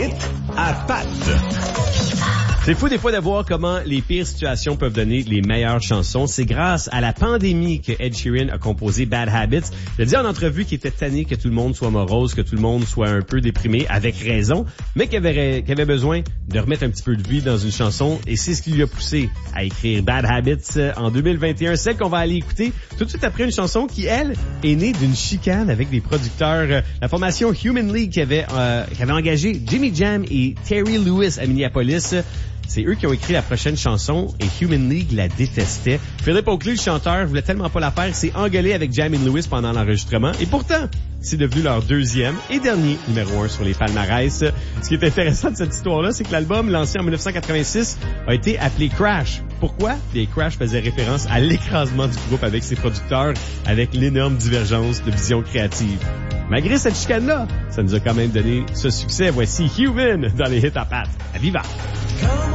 hit à Pat. C'est fou des fois de voir comment les pires situations peuvent donner les meilleures chansons. C'est grâce à la pandémie que Ed Sheeran a composé Bad Habits. Il a dit en entrevue qu'il était tanné que tout le monde soit morose, que tout le monde soit un peu déprimé, avec raison, mais qu'il avait besoin de remettre un petit peu de vie dans une chanson, et c'est ce qui lui a poussé à écrire Bad Habits en 2021, celle qu'on va aller écouter tout de suite après une chanson qui, elle, est née d'une chicane avec des producteurs. La formation Human League qui avait engagé Jimmy Jam et Terry Lewis à Minneapolis. C'est eux qui ont écrit la prochaine chanson et Human League la détestait. Philip Oakley, le chanteur, voulait tellement pas la faire, s'est engueulé avec Jam et Lewis pendant l'enregistrement. Et pourtant, c'est devenu leur deuxième et dernier numéro 1 sur les palmarès. Ce qui est intéressant de cette histoire-là, c'est que l'album, lancé en 1986, a été appelé Crash. Pourquoi? Les Crash faisaient référence à l'écrasement du groupe avec ses producteurs, avec l'énorme divergence de vision créative. Malgré cette chicane-là, ça nous a quand même donné ce succès. Voici Human dans les hits à Pat. À Viva!